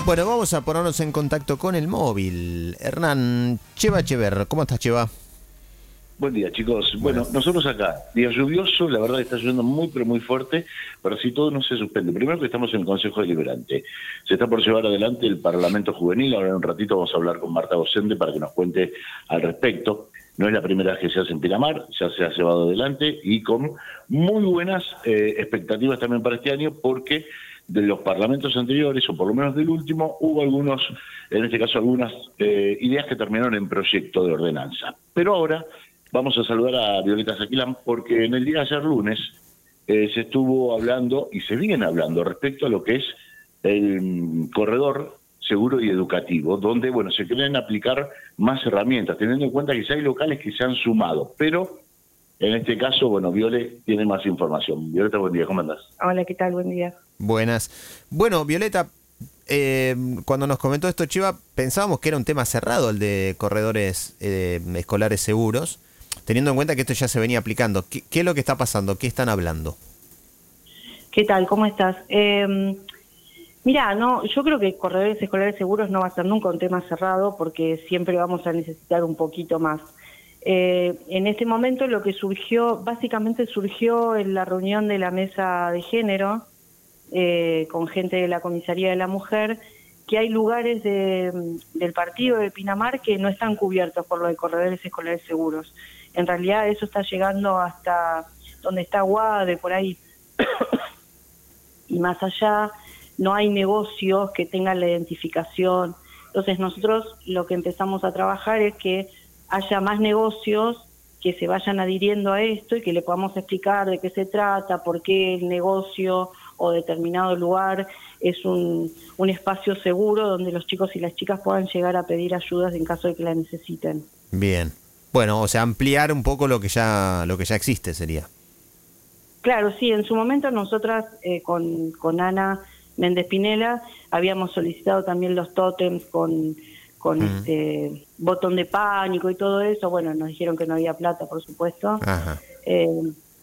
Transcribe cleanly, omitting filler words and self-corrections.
Bueno, vamos a ponernos en contacto con el móvil. Hernán Cheva Echever, ¿cómo estás, Cheva? Buen día, chicos. Bueno, Buenas. nosotros acá, día lluvioso, la verdad que está lloviendo muy, pero muy fuerte, pero así todo no se suspende. Primero que estamos en el Consejo Deliberante. Se está por llevar adelante el Parlamento Juvenil, ahora en un ratito vamos a hablar con Marta Docente para que nos cuente al respecto. No es la primera vez que se hace en Pinamar, ya se ha llevado adelante y con muy buenas expectativas también para este año, porque de los parlamentos anteriores, o por lo menos del último, hubo algunos, en este caso algunas ideas que terminaron en proyecto de ordenanza. Pero ahora vamos a saludar a Violeta Saquilán porque en el día de ayer lunes se estuvo hablando y se viene hablando respecto a lo que es el corredor seguro y educativo, donde bueno se quieren aplicar más herramientas, teniendo en cuenta que ya hay locales que se han sumado, pero en este caso, bueno, Viole tiene más información. Violeta, buen día, ¿cómo andás? Hola, ¿qué tal? Buen día. Buenas. Bueno, Violeta, cuando nos comentó esto Cheva, pensábamos que era un tema cerrado el de corredores escolares seguros, teniendo en cuenta que esto ya se venía aplicando. ¿Qué es lo que está pasando? ¿Qué están hablando? ¿Qué tal? ¿Cómo estás? Mirá, no, yo creo que corredores escolares seguros no va a ser nunca un tema cerrado porque siempre vamos a necesitar un poquito más. En este momento lo que básicamente surgió en la reunión de la mesa de género con gente de la Comisaría de la Mujer, que hay lugares del partido de Pinamar que no están cubiertos por lo de corredores escolares seguros. En realidad eso está llegando hasta donde está Guade, por ahí, y más allá no hay negocios que tengan la identificación. Entonces nosotros lo que empezamos a trabajar es que haya más negocios que se vayan adhiriendo a esto y que le podamos explicar de qué se trata, por qué el negocio o determinado lugar es un espacio seguro donde los chicos y las chicas puedan llegar a pedir ayudas en caso de que la necesiten. Bien. Bueno, o sea, ampliar un poco lo que ya existe sería. Claro, sí, en su momento nosotras con Ana Méndez Pinela habíamos solicitado también los tótems con botón de pánico y todo eso. Bueno, nos dijeron que no había plata, por supuesto. Ajá.